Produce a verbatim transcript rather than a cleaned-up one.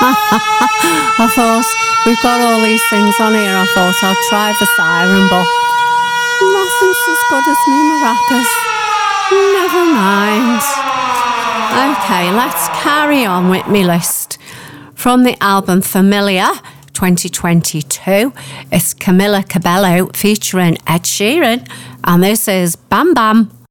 I thought, we've got all these things on here. I thought I'll try the siren, but nothing's as good as me maracas. Never mind. Okay, let's carry on with me list. From the album Familiar, twenty twenty-two, it's Camila Cabello featuring Ed Sheeran, and this is Bam Bam.